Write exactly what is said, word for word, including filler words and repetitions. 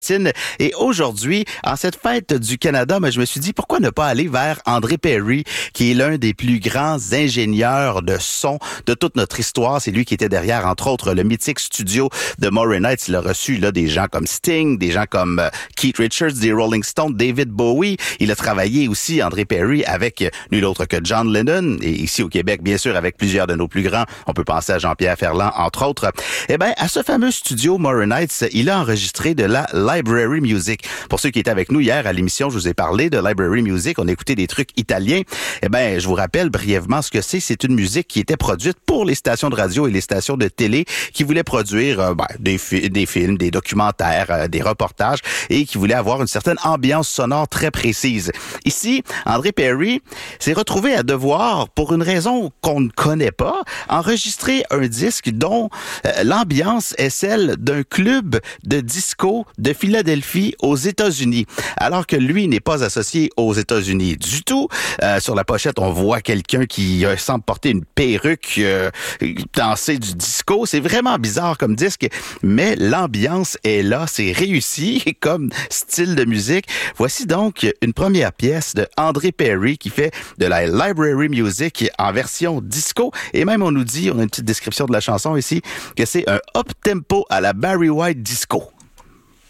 Et aujourd'hui, en cette fête du Canada, ben, je me suis dit, pourquoi ne pas aller vers André Perry, qui est l'un des plus grands ingénieurs de son de toute notre histoire. C'est lui qui était derrière, entre autres, le mythique studio de Moray Nights. Il a reçu là des gens comme Sting, des gens comme euh, Keith Richards, des Rolling Stones, David Bowie. Il a travaillé aussi, André Perry, avec euh, nul autre que John Lennon. Et ici au Québec, bien sûr, avec plusieurs de nos plus grands. On peut penser à Jean-Pierre Ferland, entre autres. Eh ben, à ce fameux studio Moray Nights, il a enregistré de la Library Music. Pour ceux qui étaient avec nous hier à l'émission, je vous ai parlé de Library Music. On a écouté des trucs italiens. Eh ben, je vous rappelle brièvement ce que c'est. C'est une musique qui était produite pour les stations de radio et les stations de télé qui voulaient produire euh, ben, des, fi- des films, des documentaires, euh, des reportages et qui voulaient avoir une certaine ambiance sonore très précise. Ici, André Perry s'est retrouvé à devoir, pour une raison qu'on ne connaît pas, enregistrer un disque dont euh, l'ambiance est celle d'un club de disco de Philadelphie aux États-Unis. Alors que lui n'est pas associé aux États-Unis du tout. Euh, sur la pochette, on voit quelqu'un qui euh, semble porter une perruque, euh, danser du disco. C'est vraiment bizarre comme disque, mais l'ambiance est là. C'est réussi comme style de musique. Voici donc une première pièce de André Perry qui fait de la Library Music en version disco. Et même on nous dit, on a une petite description de la chanson ici, que c'est un up-tempo à la Barry White disco.